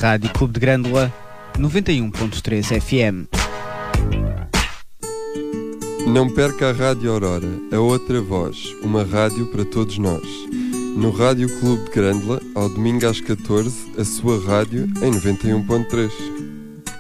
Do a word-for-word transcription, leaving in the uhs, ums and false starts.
Rádio Clube de Grândola, noventa e um ponto três F M. Não perca a Rádio Aurora, a outra voz, uma rádio para todos nós. No Rádio Clube de Grândola, ao domingo às catorze, a sua rádio em noventa e um ponto três.